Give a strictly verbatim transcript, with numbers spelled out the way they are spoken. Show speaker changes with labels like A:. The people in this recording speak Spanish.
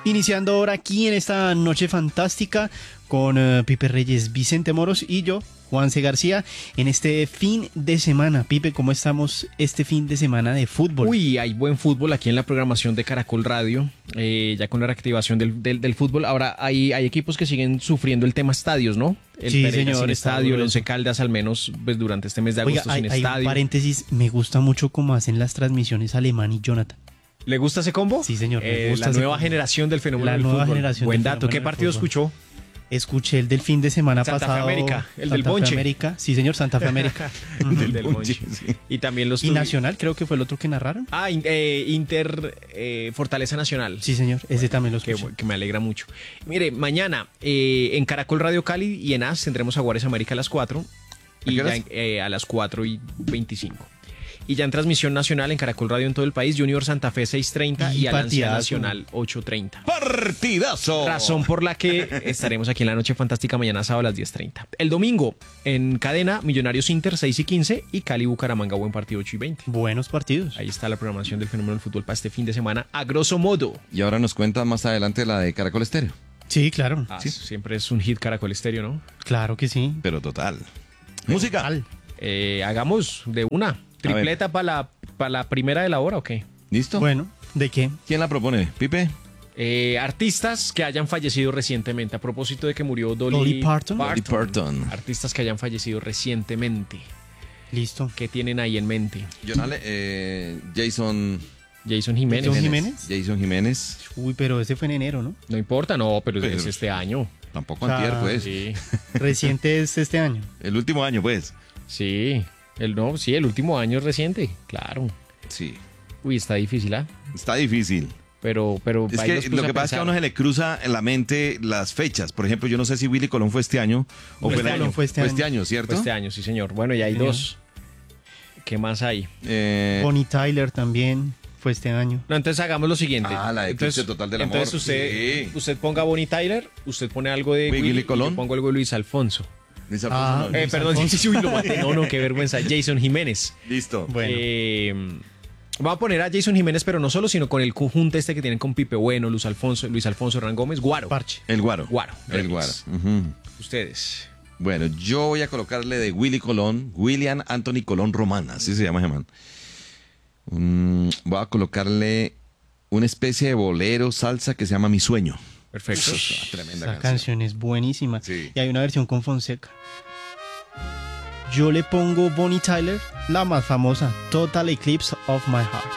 A: Iniciando ahora aquí en esta noche fantástica con uh, Pipe Reyes, Vicente Moros y yo, Juanse García, en este fin de semana. Pipe, ¿cómo estamos este fin de semana de fútbol?
B: Uy, hay buen fútbol aquí en la programación de Caracol Radio, eh, ya con la reactivación del, del, del fútbol. Ahora hay, hay equipos que siguen sufriendo el tema estadios, ¿no? El
A: Sí,
B: Pereira
A: señor,
B: sin
A: está
B: estadio, el
A: duro
B: Once
A: eso.
B: Caldas al menos pues, durante este mes de agosto
A: Oiga, hay,
B: sin
A: hay un
B: estadio.
A: paréntesis, me gusta mucho cómo hacen las transmisiones Alemán y Jonathan.
B: ¿Le gusta ese combo?
A: Sí, señor, me
B: Eh,
A: gusta
B: la
A: ese
B: nueva
A: combo.
B: generación del fenómeno
A: La
B: del
A: nueva
B: fútbol.
A: generación
B: Buen
A: del
B: dato. ¿Qué
A: fenómeno del
B: partido
A: fútbol.
B: escuchó?
A: Escuché el del fin de semana
B: Santa Fe
A: pasado.
B: América, el del
A: Santa Fe
B: Bonche.
A: América. Sí, señor, Santa Fe América.
B: El del,
C: Del
B: Monchi.
C: Monchi, sí.
B: Y también los
A: Y
B: tuvi-
A: Nacional, creo que fue el otro que narraron.
B: Ah, in- eh, Inter eh, Fortaleza Nacional.
A: Sí, señor, ese también lo
B: Que,
A: escuché.
B: que me alegra mucho. Mire, mañana eh, en Caracol Radio Cali y en A S tendremos a Juárez América a las cuatro
C: ¿A
B: y
C: qué
B: ya
C: horas?
B: en- eh, a las cuatro y veinticinco. Y ya en transmisión nacional en Caracol Radio en todo el país, Junior Santa Fe seis treinta
A: Y
B: y, Alancia
A: partidazo.
B: Nacional ocho treinta.
C: ¡Partidazo!
B: Razón por la que estaremos aquí en la Noche Fantástica mañana sábado a las diez treinta. El domingo en cadena Millonarios Inter seis y quince y Cali Bucaramanga buen partido ocho y veinte.
A: Buenos partidos.
B: Ahí está la programación del fenómeno del fútbol para este fin de semana a grosso modo.
C: Y ahora nos cuenta más adelante la de Caracol Estéreo.
A: Sí, claro.
B: Ah,
C: Sí.
B: Siempre es un hit Caracol Estéreo, ¿no?
A: Claro que sí.
C: Pero total. Música.
A: Total.
B: Eh, hagamos de una tripleta para la, pa' la primera de la hora, ¿o qué?
C: ¿Listo?
A: Bueno, ¿de qué?
C: ¿Quién la propone? ¿Pipe?
B: Eh, artistas que hayan fallecido recientemente. A propósito de que murió Dolly,
A: Dolly Parton.
C: Dolly Parton.
B: Artistas que hayan fallecido recientemente.
A: Listo.
B: ¿Qué tienen ahí en mente?
C: Jonale, eh, Jason,
B: Jason Jiménez.
A: Jason Jiménez.
C: Jason Jiménez.
A: Uy, pero ese fue en enero, ¿no?
B: No importa, no, pero,
C: Pero-
B: es este año.
C: Tampoco
A: O sea,
C: antier, pues.
B: Sí,
A: Reciente es este año.
C: El último año, pues.
B: sí. El, no, sí, el último año es reciente, claro.
C: Sí.
B: Uy, está difícil, ¿ah?
C: Está difícil.
B: Pero, pero
C: Es
B: ahí
C: que
B: los puse
C: lo que pasa es que a
B: pensar.
C: uno se le cruza en la mente las fechas. Por ejemplo, yo no sé si Willy Colón fue este año o
A: Fue
C: fue
A: este
C: el
A: año,
C: año.
A: fue este año.
C: año, ¿cierto?
B: Fue este año, sí, señor. Bueno, y hay
A: Señor.
B: dos. ¿Qué más hay?
C: Eh,
A: Bonnie Tyler también fue este año.
B: No, entonces hagamos lo siguiente.
C: Ah, la de Eclipse Total del
B: entonces
C: Amor.
B: usted,
C: Sí.
B: usted ponga Bonnie Tyler, usted pone algo de
C: Willy
B: Willy, y
C: Colón.
B: yo pongo algo de Luis Alfonso.
C: Luis
A: Ah,
C: Alfonso, no.
B: Eh,
A: Luis
B: perdón,
A: Alfonso.
B: sí, sí, uy, lo maté. No, no, qué vergüenza. Jason Jiménez.
C: Listo.
A: Bueno.
B: Eh, vamos a poner a Jason Jiménez, pero no solo, sino con el conjunto este que tienen con Pipe Bueno, Luis Alfonso, Luis Alfonso Hernán Gómez, Guaro.
A: Parche.
C: El Guaro.
B: Guaro.
C: El Guaro. Ujú.
B: Ustedes.
C: Bueno, yo voy a colocarle de Willy Colón, William Anthony Colón Román, así se llama ese man. Mm, voy a colocarle una especie de bolero, salsa que se llama Mi Sueño.
B: Perfecto.
C: Uf, tremenda
A: Esa
C: canción.
A: canción es buenísima.
C: Sí.
A: Y hay una versión con Fonseca. Yo le pongo Bonnie Tyler, la más famosa, Total Eclipse of My Heart.